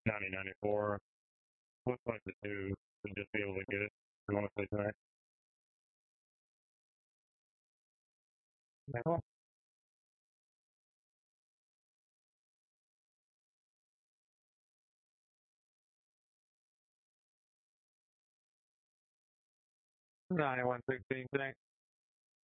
9094. Looks like the two should just be able to get it. You want to say tonight? Cool. Nine one 16 tonight.